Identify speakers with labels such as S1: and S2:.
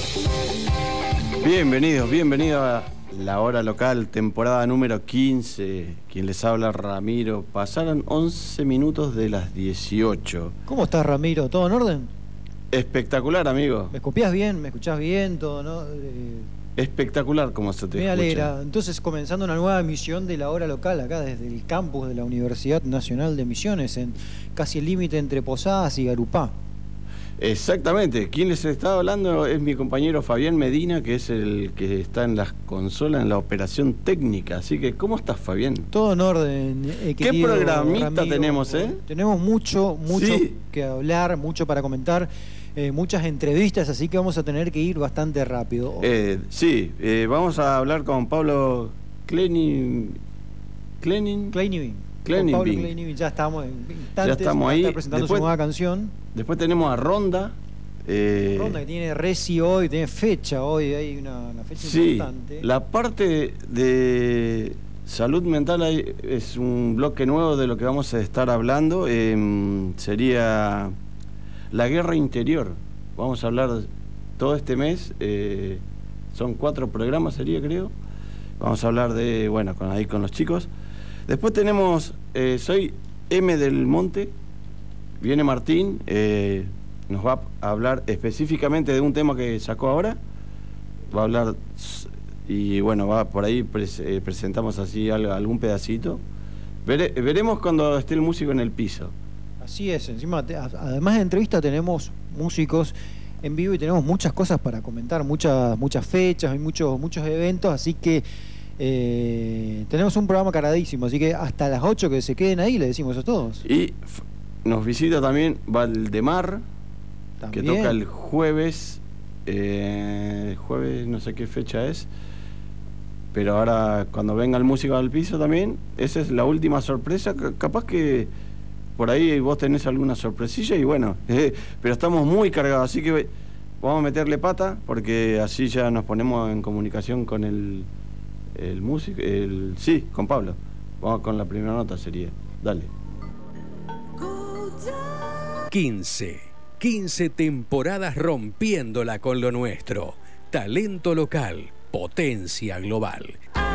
S1: Bienvenido a La Hora Local, temporada número 15. Quien les habla, Ramiro. Pasaron 11 minutos de las 18.
S2: ¿Cómo estás, Ramiro? ¿Todo en orden?
S1: Espectacular, amigo.
S2: ¿Me copias bien? ¿Me escuchás bien? ¿Todo, no?
S1: Espectacular como se te
S2: Me
S1: escucha.
S2: alegra. Entonces, comenzando una nueva emisión de La Hora Local, acá desde el campus de la Universidad Nacional de Misiones, en casi el límite entre Posadas y Garupá.
S1: Exactamente. Quien les estaba hablando es mi compañero Fabián Medina, que es el que está en las consolas, en la operación técnica. Así que, ¿cómo estás, Fabián?
S2: Todo en orden,
S1: ¿Qué programita
S2: Ramiro?
S1: tenemos,
S2: Tenemos mucho
S1: Sí.
S2: que hablar, mucho para comentar, muchas entrevistas, así que vamos a tener que ir bastante rápido.
S1: Vamos a hablar con Pablo Kleining.
S2: Ya estamos en instantes,
S1: ya estamos ahí.
S2: Está presentando su nueva canción.
S1: Después tenemos a Ronda.
S2: Ronda que tiene reci hoy, tiene fecha hoy, hay una fecha importante.
S1: La parte de salud mental es un bloque nuevo de lo que vamos a estar hablando. Sería la guerra interior. Vamos a hablar todo este mes. Son 4 programas, sería, creo. Vamos a hablar de, con los chicos. Después tenemos, soy M del Monte, viene Martín, nos va a hablar específicamente de un tema que sacó ahora, va a hablar, y va por ahí, presentamos así algún pedacito. Veremos cuando esté el músico en el piso.
S2: Así es, encima, además de entrevista tenemos músicos en vivo y tenemos muchas cosas para comentar, muchas fechas y muchos eventos, así que tenemos un programa cargadísimo, así que hasta las 8 que se queden ahí, le decimos a todos.
S1: Y nos visita también Valdemar, que toca el jueves, no sé qué fecha es, pero ahora cuando venga el músico al piso también, esa es la última sorpresa, capaz que por ahí vos tenés alguna sorpresilla y pero estamos muy cargados, así que vamos a meterle pata, porque así ya nos ponemos en comunicación con el músico, con Pablo. Vamos con la primera nota, sería. Dale.
S3: 15 temporadas rompiéndola con lo nuestro. Talento local, potencia global.